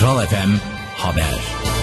Kral FM Haber.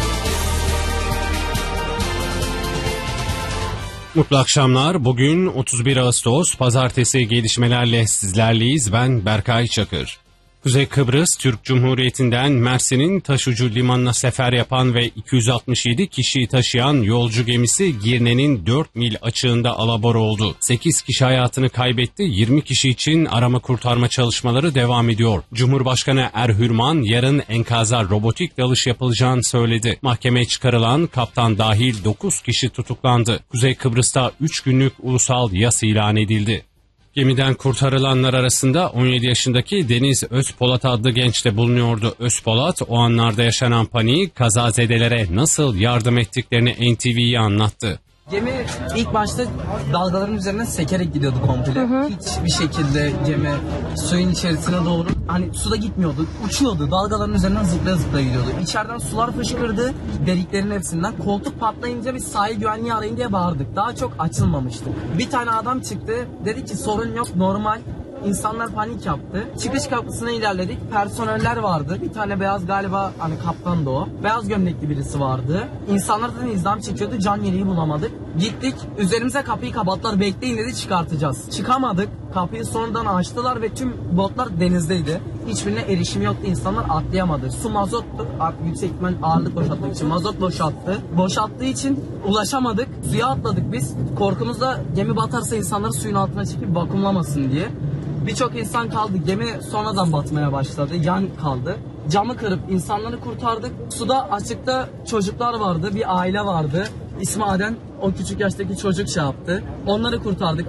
Mutlu akşamlar. Bugün 31 Ağustos Pazartesi, gelişmelerle sizlerleyiz. Ben Berkay Çakır. Kuzey Kıbrıs Türk Cumhuriyeti'nden Mersin'in taşucu limanına sefer yapan ve 267 kişiyi taşıyan yolcu gemisi Girne'nin 4 mil açığında alabora oldu. 8 kişi hayatını kaybetti. 20 kişi için arama kurtarma çalışmaları devam ediyor. Cumhurbaşkanı Erhürman yarın enkaza robotik dalış yapılacağını söyledi. Mahkemeye çıkarılan kaptan dahil 9 kişi tutuklandı. Kuzey Kıbrıs'ta 3 günlük ulusal yas ilan edildi. Gemiden kurtarılanlar arasında 17 yaşındaki Deniz Özpolat adlı genç de bulunuyordu. Özpolat o anlarda yaşanan paniği, kazazedelere nasıl yardım ettiklerini NTV'ye anlattı. Gemi ilk başta dalgaların üzerinden sekerek gidiyordu komple. Hiçbir şekilde gemi suyun içerisine doğru, hani suda gitmiyordu, uçuyordu. Dalgaların üzerinden zıplaya zıplaya gidiyordu. İçeriden sular fışkırdı deliklerin hepsinden. Koltuk patlayınca biz sahil güvenliği arayın diye bağırdık. Daha çok açılmamıştık. Bir tane adam çıktı, dedi ki sorun yok, normal. İnsanlar panik yaptı. Çıkış kapısına ilerledik. Personeller vardı. Bir tane beyaz, galiba hani kaptan da o. Beyaz gömlekli birisi vardı. İnsanlar da izdiham çekiyordu. Can yeleği bulamadık. Gittik. Üzerimize kapıyı kapattılar. Bekleyin dedi, çıkartacağız. Çıkamadık. Kapıyı sonradan açtılar ve tüm botlar denizdeydi. Hiçbirine erişim yoktu. İnsanlar atlayamadı. Su mazottu. Yüksek ihtimal ağırlık boşaltmak için mazot boşalttı. Boşalttığı için ulaşamadık. Suya atladık biz. Korkumuzda gemi batarsa insanları suyun altına çekip vakumlamasın diye. Birçok insan kaldı. Gemi sonradan batmaya başladı. Yan kaldı. Camı kırıp insanları kurtardık. Suda açıkta çocuklar vardı. Bir aile vardı. İsmi Aden. O küçük yaştaki çocuk şey yaptı. Onları kurtardık.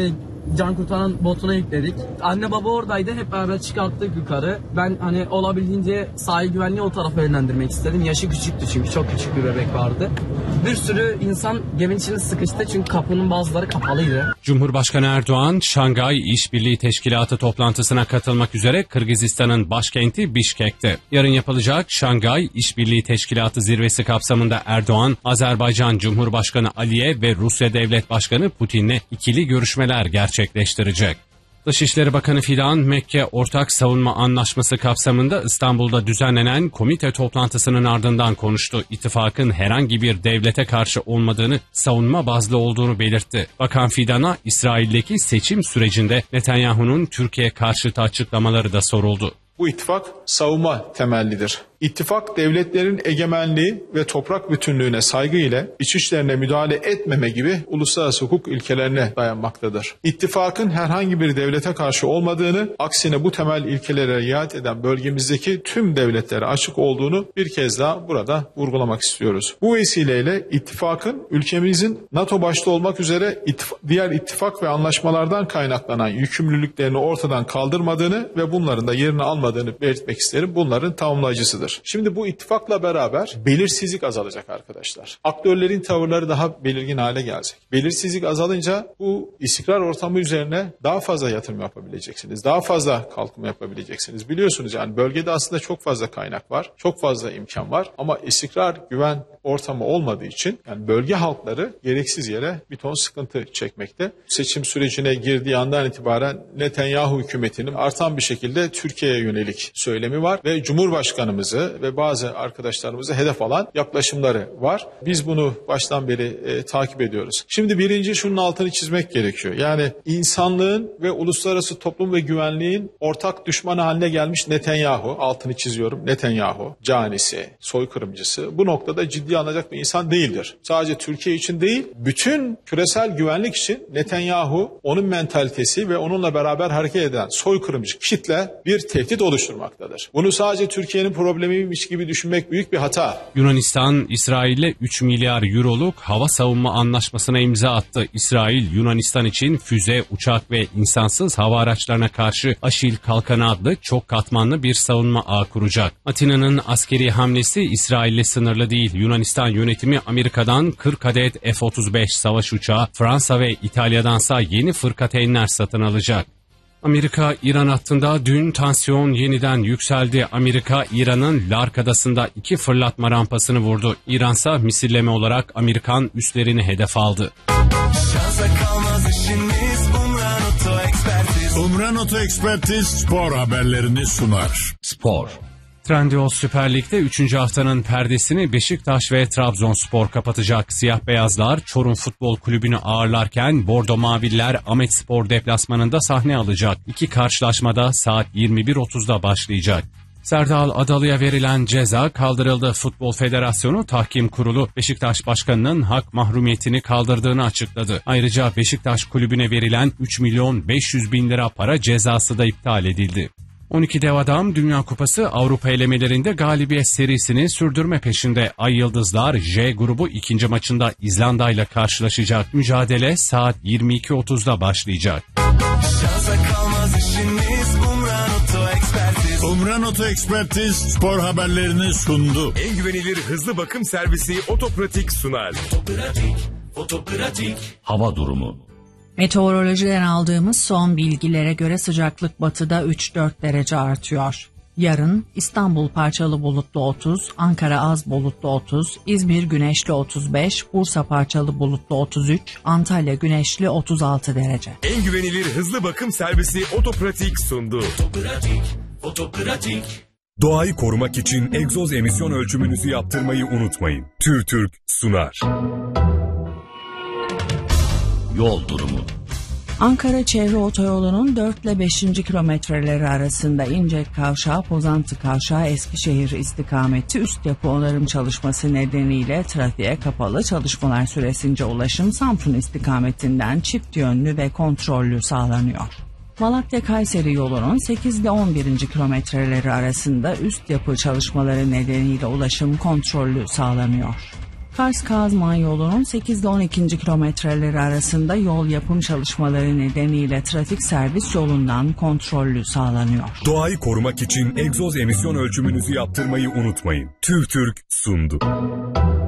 Can kurtaran botuna yükledik. Anne baba oradaydı. Hep beraber çıkarttık yukarı. Ben hani olabildiğince sahil güvenliği o tarafa yönlendirmek istedim. Yaşı küçüktü çünkü. Çok küçük bir bebek vardı. Bir sürü insan geminin içine sıkıştı çünkü kapının bazıları kapalıydı. Cumhurbaşkanı Erdoğan, Şangay İşbirliği Teşkilatı toplantısına katılmak üzere Kırgızistan'ın başkenti Bişkek'te. Yarın yapılacak Şangay İşbirliği Teşkilatı zirvesi kapsamında Erdoğan, Azerbaycan Cumhurbaşkanı Aliyev ve Rusya Devlet Başkanı Putin'le ikili görüşmeler gerçekleştirecek. Dışişleri Bakanı Fidan, Mekke Ortak Savunma Anlaşması kapsamında İstanbul'da düzenlenen komite toplantısının ardından konuştu. İttifakın herhangi bir devlete karşı olmadığını, savunma bazlı olduğunu belirtti. Bakan Fidan'a İsrail'deki seçim sürecinde Netanyahu'nun Türkiye karşıtı açıklamaları da soruldu. Bu ittifak savunma temellidir. İttifak devletlerin egemenliği ve toprak bütünlüğüne saygı ile iç işlerine müdahale etmeme gibi uluslararası hukuk ilkelerine dayanmaktadır. İttifakın herhangi bir devlete karşı olmadığını, aksine bu temel ilkelere riayet eden bölgemizdeki tüm devletlere açık olduğunu bir kez daha burada vurgulamak istiyoruz. Bu vesileyle ittifakın ülkemizin NATO başta olmak üzere diğer ittifak ve anlaşmalardan kaynaklanan yükümlülüklerini ortadan kaldırmadığını ve bunların da yerini almadığını belirtmek isterim. Bunların tamamlayıcısıdır. Şimdi bu ittifakla beraber belirsizlik azalacak arkadaşlar. Aktörlerin tavırları daha belirgin hale gelecek. Belirsizlik azalınca bu istikrar ortamı üzerine daha fazla yatırım yapabileceksiniz. Daha fazla kalkınma yapabileceksiniz. Biliyorsunuz yani bölgede aslında çok fazla kaynak var. Çok fazla imkan var. Ama istikrar, güven ortamı olmadığı için yani bölge halkları gereksiz yere bir ton sıkıntı çekmekte. Seçim sürecine girdiği andan itibaren Netanyahu hükümetinin artan bir şekilde Türkiye'ye yönelik söylemi var ve Cumhurbaşkanımızı ve bazı arkadaşlarımızı hedef alan yaklaşımları var. Biz bunu baştan beri takip ediyoruz. Şimdi birinci şunun altını çizmek gerekiyor. Yani insanlığın ve uluslararası toplum ve güvenliğin ortak düşmanı haline gelmiş Netanyahu, altını çiziyorum, Netanyahu, canisi, soykırımcısı bu noktada ciddiye alınacak bir insan değildir. Sadece Türkiye için değil, bütün küresel güvenlik için Netanyahu, onun mentalitesi ve onunla beraber hareket eden soykırımcı kitle bir tehdit oluşturmaktadır. Bunu sadece Türkiye'nin problemiymiş gibi düşünmek büyük bir hata. Yunanistan, İsrail'le 3 milyar euroluk hava savunma anlaşmasına imza attı. İsrail, Yunanistan için füze, uçak ve insansız hava araçlarına karşı Aşil Kalkanı adlı çok katmanlı bir savunma ağı kuracak. Atina'nın askeri hamlesi İsrail'le sınırlı değil. Yunanistan yönetimi Amerika'dan 40 adet F-35 savaş uçağı, Fransa ve İtalya'dansa yeni fırkateynler satın alacak. Amerika-İran hattında dün tansiyon yeniden yükseldi. Amerika, İran'ın Lark Adası'nda 2 fırlatma rampasını vurdu. İran'sa misilleme olarak Amerikan üslerini hedef aldı. Umran Oto Ekspertiz spor haberlerini sunar. Spor. Trendyol Süper Lig'de 3. haftanın perdesini Beşiktaş ve Trabzonspor kapatacak. Siyah beyazlar Çorum Futbol Kulübü'nü ağırlarken Bordo Maviller Ahmetspor deplasmanında sahne alacak. İki karşılaşmada saat 21.30'da başlayacak. Serdal Adalı'ya verilen ceza kaldırıldı. Futbol Federasyonu Tahkim Kurulu Beşiktaş Başkanı'nın hak mahrumiyetini kaldırdığını açıkladı. Ayrıca Beşiktaş Kulübü'ne verilen 3.500.000 lira para cezası da iptal edildi. 12 dev adam Dünya Kupası Avrupa elemelerinde galibiyet serisini sürdürme peşinde. Ay Yıldızlar J grubu ikinci maçında İzlanda ile karşılaşacak. Mücadele saat 22.30'da başlayacak. Umran Oto Ekspertiz spor haberlerini sundu. En güvenilir hızlı bakım servisi Otopratik sunar. Otopratik. Hava durumu. Meteorolojiden aldığımız son bilgilere göre sıcaklık batıda 3-4 derece artıyor. Yarın İstanbul parçalı bulutlu 30, Ankara az bulutlu 30, İzmir güneşli 35, Bursa parçalı bulutlu 33, Antalya güneşli 36 derece. En güvenilir hızlı bakım servisi Otopratik sundu. Otopratik. Doğayı korumak için egzoz emisyon ölçümünüzü yaptırmayı unutmayın. TÜRTÜRK sunar. Yol durumu. Ankara Çevre Otoyolu'nun 4 ile 5. kilometreleri arasında İncek Kavşağı, Pozantı Kavşağı, Eskişehir istikameti üst yapı onarım çalışması nedeniyle trafiğe kapalı. Çalışmalar süresince ulaşım Samsun istikametinden çift yönlü ve kontrollü sağlanıyor. Malatya-Kayseri yolunun 8 ile 11. kilometreleri arasında üst yapı çalışmaları nedeniyle ulaşım kontrollü sağlanıyor. Kars-Kazman yolunun 8 ile 12. kilometreleri arasında yol yapım çalışmaları nedeniyle trafik servis yolundan kontrollü sağlanıyor. Doğayı korumak için egzoz emisyon ölçümünüzü yaptırmayı unutmayın. TÜRTÜRK sundu.